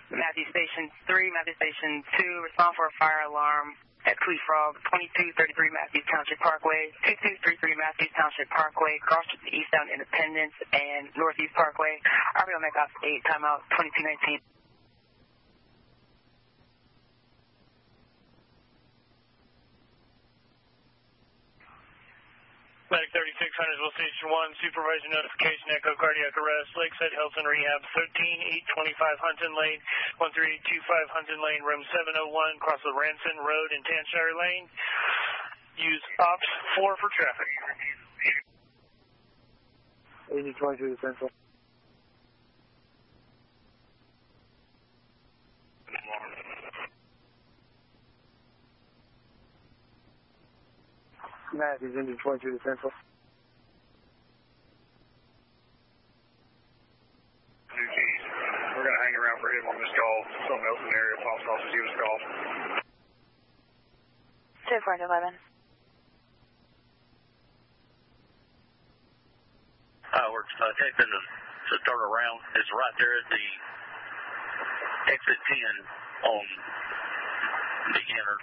Matthew Station 3, Matthew Station 2, respond for a fire alarm at Clee Frog, 2233 Matthews Township Parkway, 2233 Matthews Township Parkway, cross to the eastbound Independence and Northeast Parkway. RBO Mac 8, timeout 2219. Medic 36, Huntersville Station 1, supervisor notification, echo cardiac arrest, Lakeside Health and Rehab, 13825 Hunton Lane, 13825 Hunton Lane, room 701, cross the Ranson Road and Tanshire Lane. Use Ops 4 for traffic. 8022 to Central. Matthews, engine 22 to Central. We're going to hang around for him on this call. Something else in the area pops off, just give us a call. 2411. We're taking to turn around. It's right there at the exit 10 on the enter.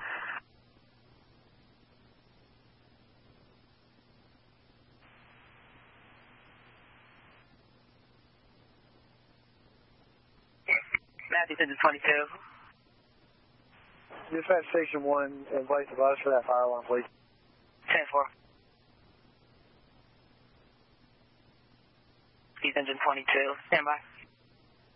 Matthews engine 22. Dispatch Station 1 in place of us for that fire alarm, please. 10-4. He's engine 22. Stand by.